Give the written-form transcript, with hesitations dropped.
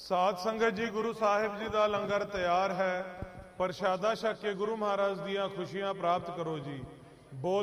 साध संगत जी गुरु साहिब जी का लंगर तैयार है। प्रशादा छक के गुरु महाराज दियां खुशियां प्राप्त करो जी। बोल